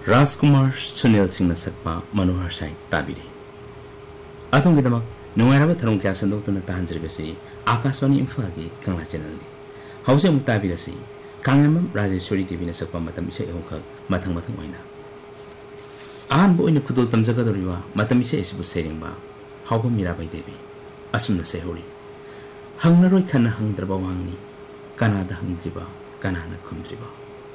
राजकुमार सुनील सिंह सकपा मनोहर साई ताबिरी अतोंगिदमक नुंगाइराबा थरम क्या संदोक्तुना ताहांजरिबसी आकाशवाणी इम्फाल की कंगला चैनल ने हौजे अमुक ताबिरसी कांगेमम राजेश्वरी देवी सकपा मतम इसे एहोखक मथंग मथंग ओइना अहानबो ओइना खुदोल तमजगदोरिबा मतम इसे इसिबु सेरिंगबा हावबो मीराबाई देवी असुमना सेहोरी हंगनरोय खन्ना हंगद्रबा वांगनी कनादा हंगद्रिबा कनाना खुमद्रिबा